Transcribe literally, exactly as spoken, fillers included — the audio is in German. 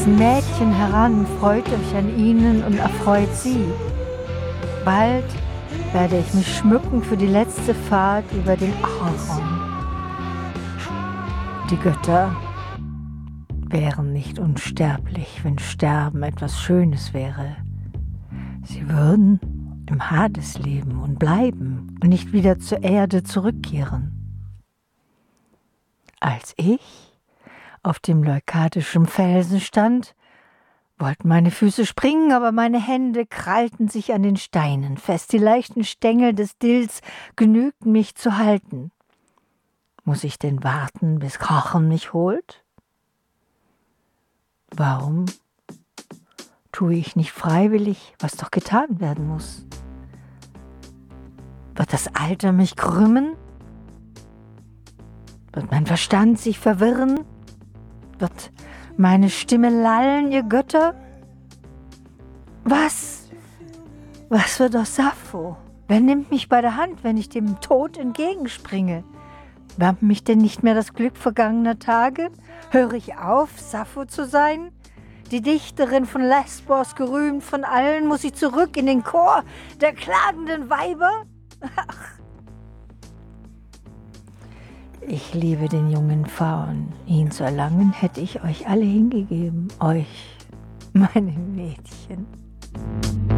wachsen Mädchen heran, freut euch an ihnen und erfreut sie. Bald werde ich mich schmücken für die letzte Fahrt über den Acheron. Die Götter wären nicht unsterblich, wenn Sterben etwas Schönes wäre. Sie würden im Hades leben und bleiben und nicht wieder zur Erde zurückkehren. Als ich auf dem leukadischen Felsen stand, wollten meine Füße springen, aber meine Hände krallten sich an den Steinen fest. Die leichten Stängel des Dills genügten mich zu halten. Muss ich denn warten, bis Krochen mich holt? Warum tue ich nicht freiwillig, was doch getan werden muss? Wird das Alter mich krümmen? Wird mein Verstand sich verwirren? Wird meine Stimme lallen, ihr Götter? Was? Was wird aus Sappho? Wer nimmt mich bei der Hand, wenn ich dem Tod entgegenspringe? Wärmt mich denn nicht mehr das Glück vergangener Tage? Höre ich auf, Sappho zu sein? Die Dichterin von Lesbos, gerühmt von allen, muss ich zurück in den Chor der klagenden Weiber? Ach. Ich liebe den jungen Phaon. Ihn zu erlangen, hätte ich euch alle hingegeben, euch, meine Mädchen.